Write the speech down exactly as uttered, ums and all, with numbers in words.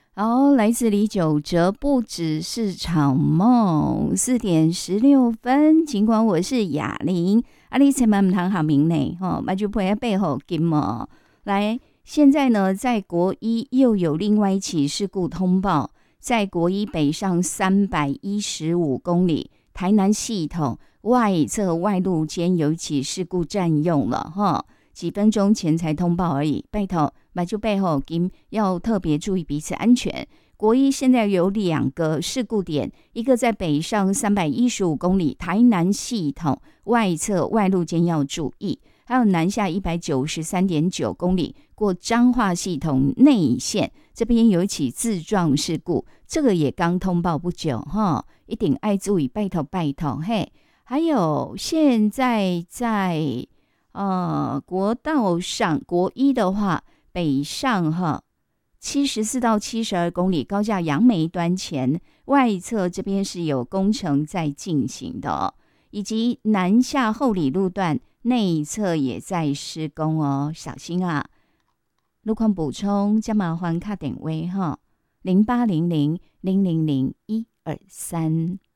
好，来自李玖哲，不只是场梦。四点十六分，尽管我是哑铃，啊，你千万唔通好名呢，吼，那就不要背后金哦。来，现在呢，在国一又有另外一起事故通报，在国一北上三百一十五公里，台南系统外侧外路间有一起事故占用了，哈。几分钟前才通报而已，拜托，那就背后金要特别注意彼此安全。国一现在有两个事故点，一个在北上三百一十五公里台南系统外侧外路间要注意，还有南下一百九十三点九公里过彰化系统内线这边有一起自撞事故，这个也刚通报不久哈，一定爱注意，拜托拜托嘿。还有现在在呃，国道上国一的话，北上哈七十四到七十二公里，高架杨梅端前外侧这边是有工程在进行的哦，以及南下后里路段内侧也在施工哦，小心啊！路况补充，加麻烦卡点位哈，零八零零零零零一二三。